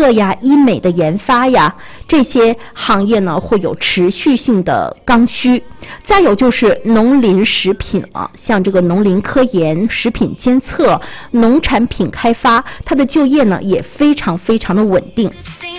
测呀、医美的研发呀，这些行业呢会有持续性的刚需。再有就是农林食品了，像这个农林科研、食品监测、农产品开发，它的就业呢也非常非常的稳定。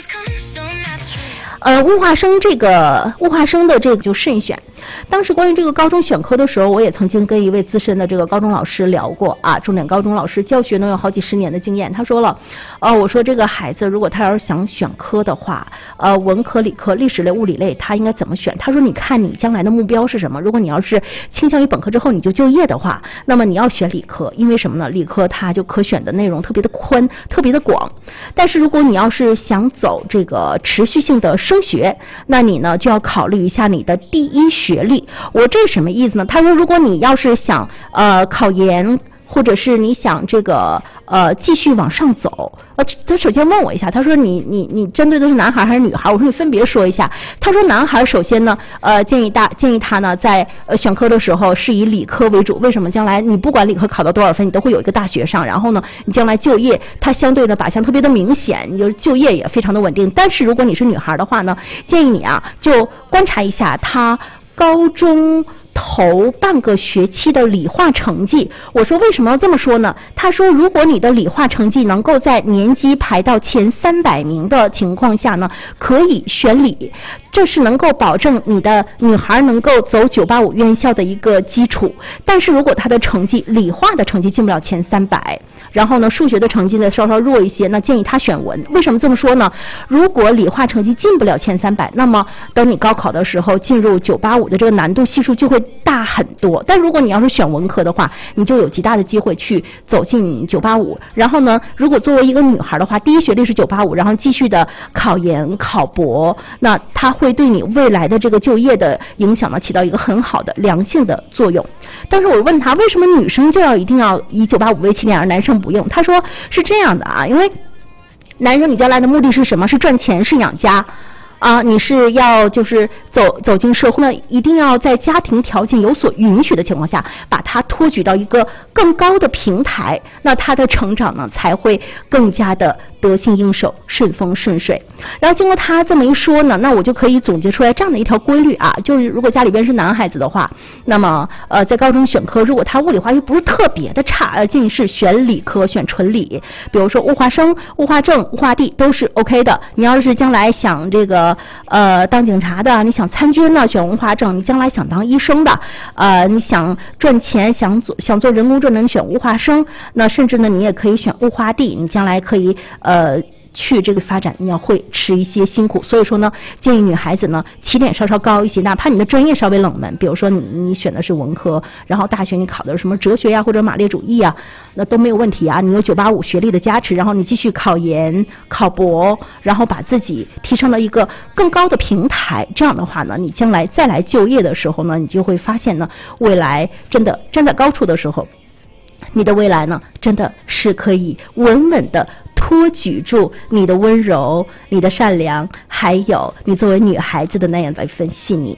物化生的这个就慎选。当时关于这个高中选科的时候，我也曾经跟一位资深的这个高中老师聊过啊，重点高中老师教学能有好几十年的经验。他说了，我说这个孩子如果他要是想选科的话，文科、理科、历史类、物理类，他应该怎么选？他说，你看你将来的目标是什么？如果你要是倾向于本科之后你就业的话，那么你要选理科，因为什么呢？理科它就可选的内容特别的宽，特别的广。但是如果你要是想走这个持续性的升学，那你呢就要考虑一下你的第一学历。我这什么意思呢？他说，如果你要是想考研，或者是你想这个继续往上走，他首先问我一下，他说你针对的是男孩还是女孩？我说你分别说一下。他说男孩首先呢，建议他呢在选科的时候是以理科为主。为什么？将来你不管理科考到多少分，你都会有一个大学上，然后呢，你将来就业它相对的靶向特别的明显，你就是就业也非常的稳定。但是如果你是女孩的话呢，建议你啊就观察一下他高中头半个学期的理化成绩。我说为什么要这么说呢？他说，如果你的理化成绩能够在年级排到前300名的情况下呢，可以选理，这是能够保证你的女孩能够走985院校的一个基础。但是如果她的成绩，理化的成绩进不了前300，然后呢，数学的成绩呢稍稍弱一些，那建议她选文。为什么这么说呢？如果理化成绩进不了前300，那么等你高考的时候进入985的这个难度系数就会大很多。但如果你要是选文科的话，你就有极大的机会去走进985。然后呢，如果作为一个女孩的话，第一学历是985，然后继续的考研考博，那它会对你未来的这个就业的影响呢起到一个很好的良性的作用。但是我问他，为什么女生就一定要以985为起点，而男生不用？他说是这样的啊，因为男生你将来的目的是什么？是赚钱，是养家。你是要就是走进社会呢，一定要在家庭条件有所允许的情况下，把它托举到一个更高的平台，那他的成长呢才会更加的得心应手，顺风顺水。然后经过他这么一说呢，那我就可以总结出来这样的一条规律啊，就是如果家里边是男孩子的话，那么在高中选科，如果他物理化学不是特别的差，建议是选理科，选纯理，比如说物化生、物化政、物化地都是 OK 的。你要是将来想这个当警察的，你想参军呢，选物化政；你将来想当医生的，你想赚钱，想做人工智能，选物化生。那甚至呢，你也可以选物化地，你将来可以去这个发展，你要会吃一些辛苦。所以说呢，建议女孩子呢起点稍稍高一些，哪怕你的专业稍微冷门，比如说你选的是文科，然后大学你考的是什么哲学呀或者马列主义啊，那都没有问题啊。你有985学历的加持，然后你继续考研考博，然后把自己提升到一个更高的平台，这样的话呢，你将来再来就业的时候呢，你就会发现呢，未来真的站在高处的时候，你的未来呢真的是可以稳稳的托举住你的温柔、你的善良，还有你作为女孩子的那样的一份细腻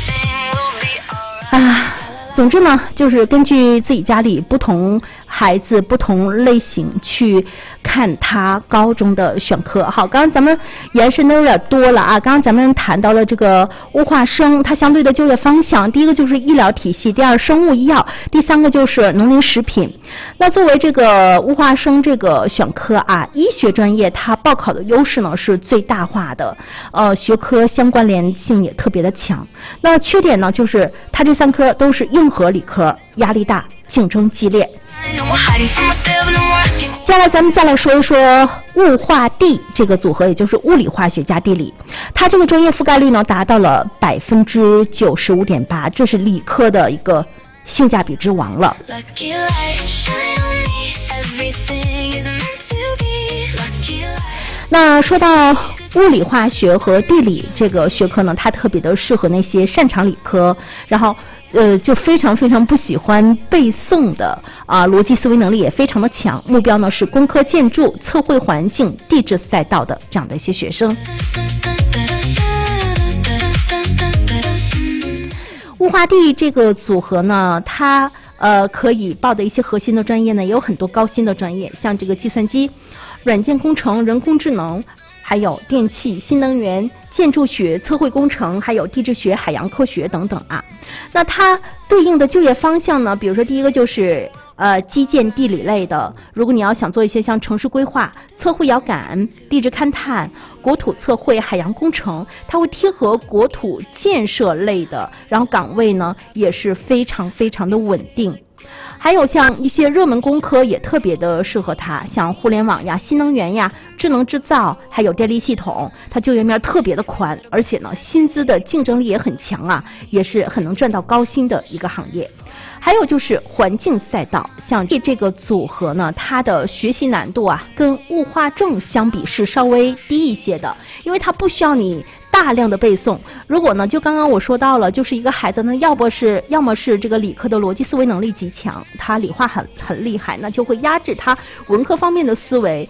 总之呢，就是根据自己家里不同孩子不同类型去看他高中的选科。好，刚刚咱们延伸的有点多了啊。刚刚咱们谈到了这个物化生，它相对的就业方向，第一个就是医疗体系，第二生物医药，第三个就是农林食品。那作为这个物化生这个选科啊，医学专业它报考的优势呢是最大化的，学科相关联性也特别的强。那缺点呢就是它这3科都是硬核理科，压力大，竞争激烈。接下来咱们再来说一说物化地这个组合，也就是物理化学加地理。它这个专业覆盖率呢达到了95.8%，这是理科的一个性价比之王了。那说到物理化学和地理这个学科呢，它特别的适合那些擅长理科，然后就非常非常不喜欢背诵的逻辑思维能力也非常的强，目标呢是工科建筑、测绘环境、地质赛道的这样的一些学生。物化地这个组合呢，它可以报的一些核心的专业呢，也有很多高薪的专业，像这个计算机、软件工程、人工智能、 还有电气、新能源、建筑学、测绘工程，还有地质学、海洋科学等等啊。那它对应的就业方向呢，比如说第一个就是基建地理类的，如果你要想做一些像城市规划、测绘遥感、地质勘探、国土测绘、海洋工程，它会贴合国土建设类的，然后岗位呢也是非常非常的稳定。还有像一些热门工科也特别的适合它，像互联网呀、新能源呀、智能制造，还有电力系统，它就业面特别的宽，而且呢薪资的竞争力也很强啊，也是很能赚到高薪的一个行业。还有就是环境赛道，像这个组合呢，它的学习难度啊，跟物化政相比是稍微低一些的，因为它不需要你大量的背诵。如果呢，就刚刚我说到了，就是一个孩子呢，要么是这个理科的逻辑思维能力极强，他理化很厉害，那就会压制他文科方面的思维。